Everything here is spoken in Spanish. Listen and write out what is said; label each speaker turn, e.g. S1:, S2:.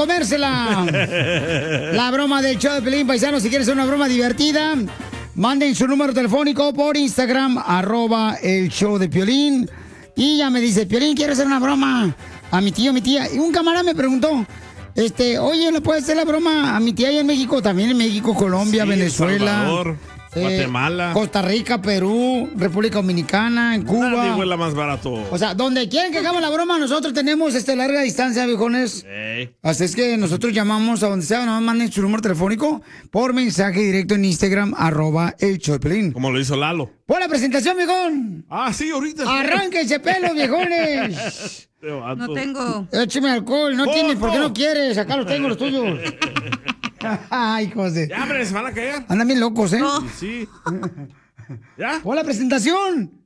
S1: comérsela. La broma del show de Piolín, paisanos. Si quieres una broma divertida, manden su número telefónico por Instagram, @el show de Piolín. Y ya me dice, Piolín, quiero hacer una broma a mi tío, mi tía. Y un camarada me preguntó, oye, ¿le puedes hacer la broma a mi tía allá en México? También en México, Colombia, Venezuela.
S2: Salvador, Guatemala,
S1: Costa Rica, Perú, República Dominicana, en Cuba.
S2: Nadie vuela más barato.
S1: O sea, donde quieren que hagamos la broma, nosotros tenemos larga distancia, viejones. Así es que nosotros llamamos a donde sea, nomás manden su número telefónico por mensaje directo en Instagram, @el show de Piolín.
S2: Como lo hizo Lalo.
S1: ¡Pon la presentación, viejón!
S2: Ah, sí, ahorita.
S1: ¡Arránquense pelo, viejones!
S3: No tengo.
S1: Écheme alcohol, no tienes, ¿por qué no quieres? Acá los tengo, los tuyos. Ay, José.
S2: Ya, hombre, se van a caer.
S1: Andan bien locos, ¿eh?
S3: No.
S2: Sí. ¿Ya?
S1: ¡Pon la presentación!